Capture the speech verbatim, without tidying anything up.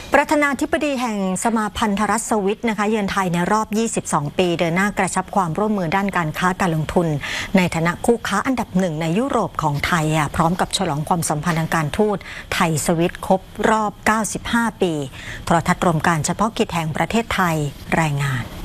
ประธานาธิบดีแห่งสมาพันธรัฐสวิตนะคะเยือนไทยในรอบ ยี่สิบสอง ปีเดินหน้ากระชับความร่วมมือด้านการค้าการลงทุนในฐานะคู่ค้าอันดับหนึ่งในยุโรปของไทยพร้อมกับฉลองความสัมพันธ์ทางการทูตไทยสวิตครบรอบ เก้าสิบห้า ปีโทรทัศน์รวมการเฉพาะกิจแห่งประเทศไทยรายงาน